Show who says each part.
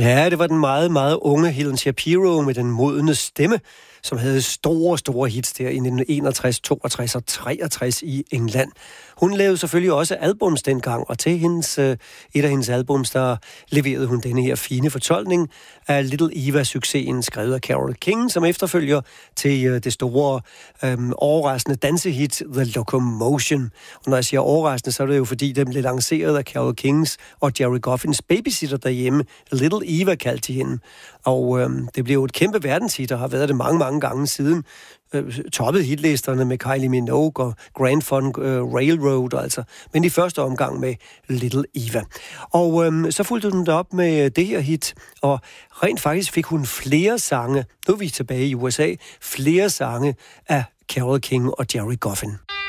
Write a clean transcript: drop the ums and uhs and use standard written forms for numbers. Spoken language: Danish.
Speaker 1: Ja, det var den meget, meget unge Helen Shapiro med den modne stemme, som havde store hits der i 1961, 62 og 63 i England. Hun lavede selvfølgelig også albums dengang, og til et af hendes albums, der leverede hun denne her fine fortolkning af Little Eva-succesen, skrevet af Carole King, som efterfølger til det store, overraskende dansehit The Locomotion. Og når jeg siger overraskende, så er det jo fordi, den blev lanceret af Carole Kings og Jerry Goffins babysitter derhjemme. Little Eva kaldte de hende. Og det blev jo et kæmpe verdenshit, og har været det mange gange siden. Toppet hitlisterne med Kylie Minogue og Grand Funk Railroad, altså. Men i første omgang med Little Eva. Og så fulgte hun det op med det her hit, og rent faktisk fik hun flere sange, nu er vi tilbage i USA, flere sange af Carole King og Jerry Goffin.